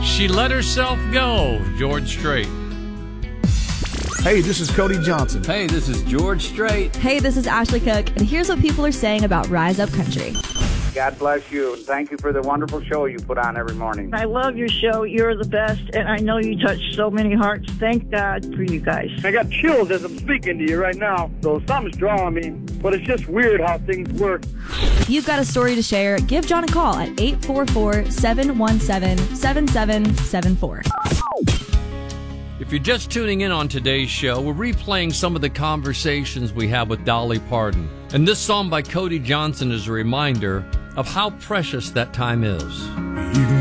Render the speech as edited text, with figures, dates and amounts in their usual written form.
She Let Herself Go, George Strait. Hey, this is Cody Johnson. Hey, this is George Strait. Hey, this is Ashley Cook, and here's what people are saying about Rise Up Country. God bless you, and thank you for the wonderful show you put on every morning. I love your show. You're the best, and I know you touch so many hearts. Thank God for you guys. I got chills as I'm speaking to you right now, so something's drawing me, but it's just weird how things work. If you've got a story to share, give John a call at 844-717-7774. If you're just tuning in on today's show, we're replaying some of the conversations we had with Dolly Parton. And this song by Cody Johnson is a reminder of how precious that time is. You can